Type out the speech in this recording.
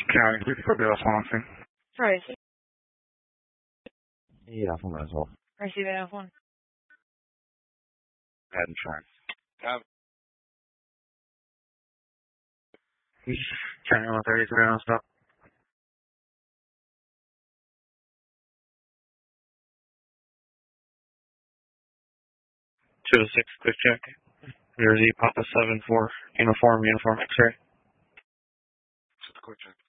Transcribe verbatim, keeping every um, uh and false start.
County, please put the response. Price. Yeah, from Roswell. Receive an F one. Had insurance. Have. County one thirty-three on stop. two oh six, quick check. Jersey, Papa seven four, uniform, uniform X-ray. Just a quick check.